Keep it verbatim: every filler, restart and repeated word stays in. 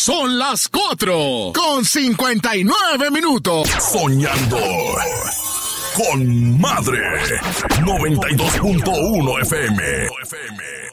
Son las cuatro con cincuenta y nueve minutos. Soñando con Madre noventa y dos punto uno F M.